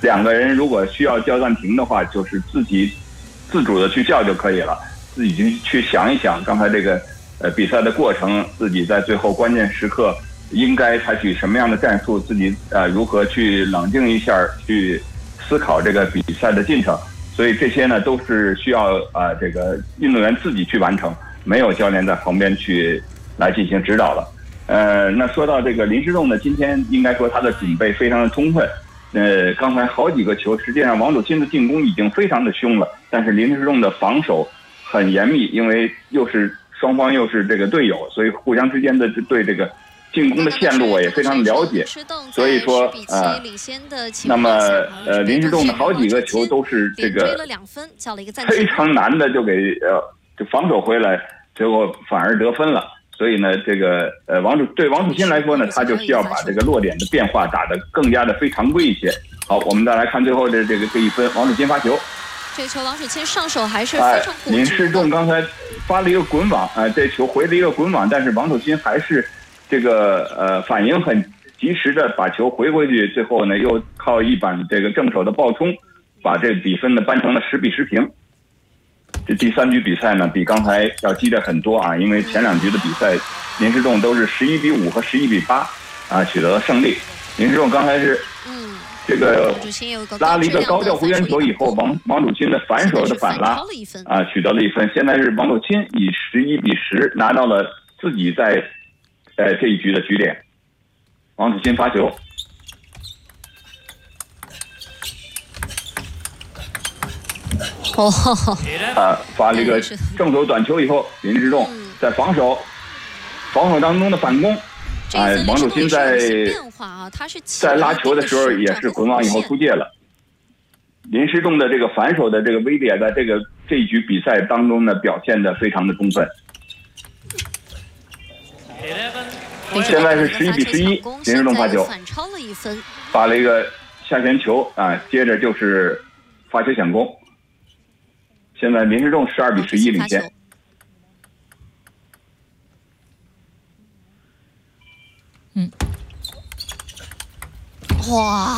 两个人如果需要叫暂停的话，就是自主的去叫就可以了，自己去想一想刚才这个比赛的过程，自己在最后关键时刻应该采取什么样的战术，自己如何去冷静一下，去思考这个比赛的进程。所以这些呢都是需要这个运动员自己去完成，没有教练在旁边去来进行指导了。那说到这个林诗栋呢，今天应该说他的准备非常的充分。刚才好几个球，实际上王楚钦的进攻已经非常的凶了，但是林诗栋的防守很严密，因为双方又是这个队友，所以互相之间的对这个进攻的线路也非常了解。所以说那么林诗栋的好几个球都是这个非常难的就防守回来，结果反而得分了。所以呢，这个王楚钦来说呢，他就需要把这个落点的变化打得更加的非常规一些。好，我们再来看最后的这一分，王楚钦发球。 这球王楚钦上手还是非常固执。 林诗栋刚才发了一个滚网，这球回了一个滚网，但是王楚钦还是这个反应很及时的把球回去，最后呢又靠一板这个正手的爆冲，把这比分呢扳成了10-10平。这第3局比赛呢，比刚才要激烈很多啊，因为前2局的比赛，林诗栋都是11-5和11-8取得了胜利。林诗栋刚才是这个拉了一个高吊回旋球以后，王楚钦的反手的反拉取得了1分。现在是王楚钦以11-10拿到了自己在这一局的局点。王楚钦发球。发了一个正手短球以后，林诗栋在防守当中的反攻。王楚钦在拉球的时候也是滚网以后出界了。林诗栋的这个反手的这个威力在这一局比赛当中呢表现得非常的充分。现在是11-11，林诗栋发球，发了一个下旋球接着就是发球抢攻。现在林诗栋12-11领先。 哇！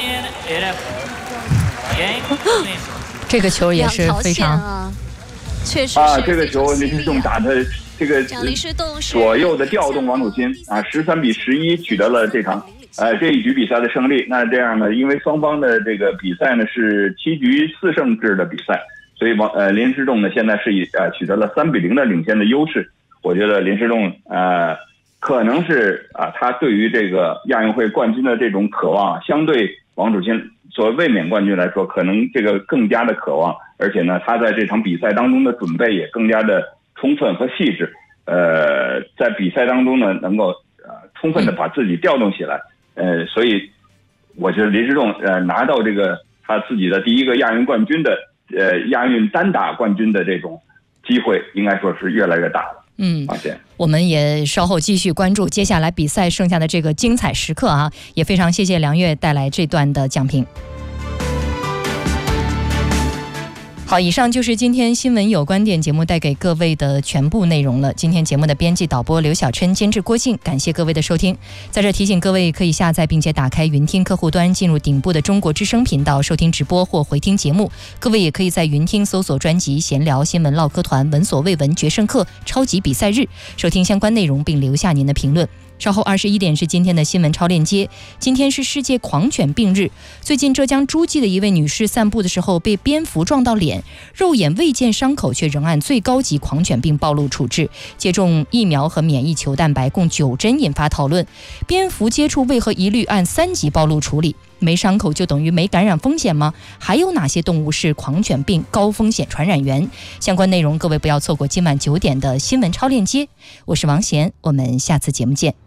这个球也是非常， 确实这个球林诗栋打的这个左右的调动王楚钦13-11取得了这一局比赛的胜利。那这样呢，因为双方的这个比赛呢是7局4胜制的比赛。所以林诗栋呢现在是取得了3-0的领先的优势。我觉得林诗栋可能是他对于这个亚运会冠军的这种渴望，相对王楚钦作为卫冕冠军来说，可能这个更加的渴望，而且呢他在这场比赛当中的准备也更加的充分和细致。在比赛当中呢能够充分的把自己调动起来。所以我觉得林诗栋拿到这个他自己的第一个亚运冠军的亚运单打冠军的这种机会，应该说是越来越大了。 我们也稍后继续关注接下来比赛剩下的这个精彩时刻啊！也非常谢谢梁月带来这段的讲评。好，以上就是今天新闻有观点节目带给各位的全部内容了。今天节目的编辑导播刘小琛，监制郭靖，感谢各位的收听。在这提醒各位，可以下载并且打开云听客户端，进入顶部的中国之声频道收听直播或回听节目。各位也可以在云听搜索专辑闲聊新闻唠嗑团闻所未闻决胜课超级比赛日，收听相关内容并留下您的评论。稍后21点是今天的新闻超链接。今天是世界狂犬病日。最近浙江诸暨的一位女士散步的时候被蝙蝠撞到脸，肉眼未见伤口，却仍按最高级狂犬病暴露处置。接种疫苗和免疫球蛋白共9针引发讨论。蝙蝠接触为何一律按3级暴露处理？没伤口就等于没感染风险吗？还有哪些动物是狂犬病高风险传染源？相关内容各位不要错过今晚9点的新闻超链接。我是王贤，我们下次节目见。